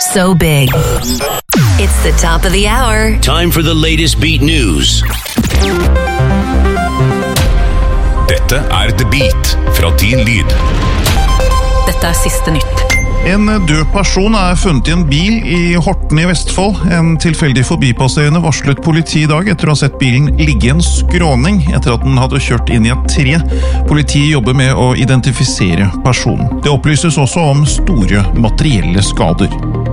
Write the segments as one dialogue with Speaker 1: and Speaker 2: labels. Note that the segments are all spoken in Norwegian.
Speaker 1: so big. It's the top of the hour.
Speaker 2: Time for the latest beat news.
Speaker 3: Dette The Beat fra Din Lyd.
Speaker 1: Dette siste nytt.
Speaker 4: En død person funnet i en bil i Horten i Vestfold. En tilfeldig forbipasserende varslet politi i dag etter å ha sett bilen ligge i en skråning etter at den hadde kjørt inn i et tre. Politiet jobber med å identifisere personen. Det opplyses også om store materielle skader.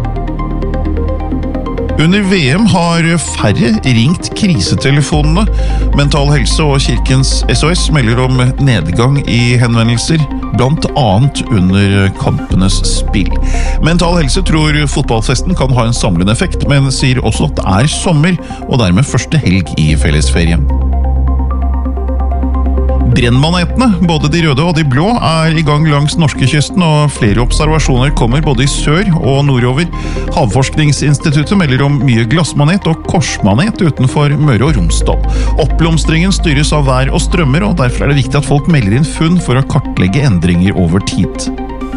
Speaker 4: Under VM har færre ringt krisetelefonene. Mental Helse og Kirkens SOS melder om nedgang i henvendelser, blant annet under kampenes spill. Mental Helse tror fotballfesten kan ha en samlende effekt, men sier også at det sommer, og dermed første helg i fellesferien. Brennmanetene, både de røde og de blå, i gang langs norskekysten, og flere observasjoner kommer både i sør og nordover. Havforskningsinstituttet melder om mye glassmanet og korsmanet utenfor Møre og Romsdal. Oppblomstringen styres av vær og strømmer, og derfor det viktig at folk melder inn funn for å kartlegge endringer over tid.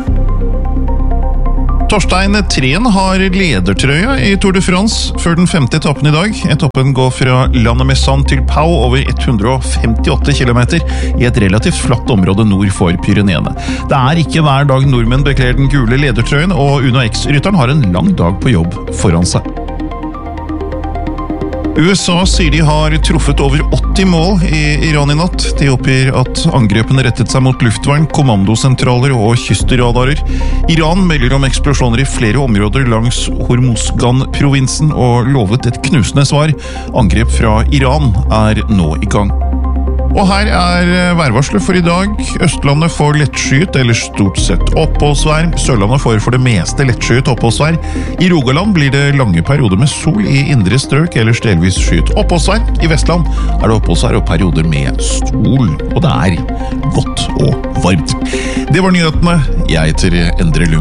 Speaker 4: Torstein Træn har ledertrøya i Tour de France før den 5. etappen i dag. Etappen går fra Lannemezan til Pau over 158 kilometer i et relativt flatt område nord for Pyreneene. Det ikke hver dag nordmenn bekler den gule ledertrøyen, og Uno X-rytteren har en lang dag på jobb foran seg. USA sier de har truffet over 80 mål i Iran i natt. De oppgir at angrepene rettet seg mot luftvern, kommandosentraler og kystradarer. Iran melder om eksplosjoner i flere områder langs Hormozgan-provinsen og lovet et knusende svar. Angrep fra Iran nå i gang. Og her værvarslet for i dag. Østlandet får lettskyet eller stort sett oppholdsvær. Sørlandet får for det meste lettskyet oppholdsvær. I Rogaland blir det lange perioder med sol i indre strøk eller delvis skyet oppholdsvær. I Vestland det oppholdsvær og perioder med sol, og det godt og varmt. Det var nyhetene. Jeg heter Endre Lund.